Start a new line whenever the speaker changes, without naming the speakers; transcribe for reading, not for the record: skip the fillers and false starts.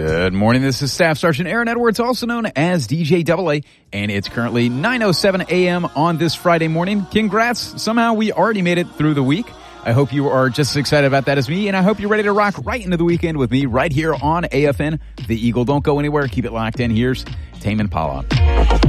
Good morning. This is Staff Sergeant Aaron Edwards, also known as DJ AA, and it's currently 9:07 a.m. on this Friday morning. Congrats. Somehow we already made it through the week. I hope you are just as excited about that as me, and I hope you're ready to rock right into the weekend with me right here on AFN. The Eagle, don't go anywhere. Keep it locked in. Here's Tame Impala.